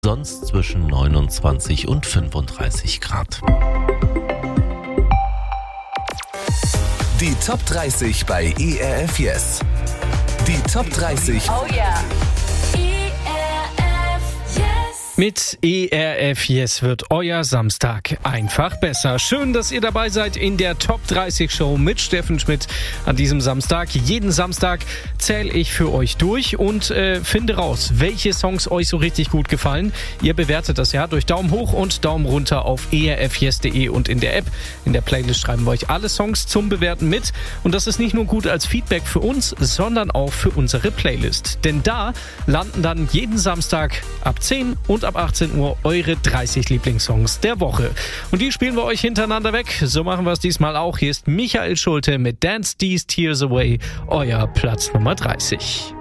sonst zwischen 29 und 35 Grad. Die Top 30 bei ERF Yes. Die Top 30 Oh yeah. Mit ERF Yes wird euer Samstag einfach besser. Schön, dass ihr dabei seid in der Top 30 Show mit Steffen Schmidt an diesem Samstag. Jeden Samstag zähle ich für euch durch und finde raus, welche Songs euch so richtig gut gefallen. Ihr bewertet das ja durch Daumen hoch und Daumen runter auf erfyes.de und in der App. In der Playlist schreiben wir euch alle Songs zum Bewerten mit. Und das ist nicht nur gut als Feedback für uns, sondern auch für unsere Playlist. Denn da landen dann jeden Samstag ab 10 und ab 18 Uhr eure 30 Lieblingssongs der Woche. Und die spielen wir euch hintereinander weg. So machen wir es diesmal auch. Hier ist Michael Schulte mit Dance These Tears Away, euer Platz Nummer 30.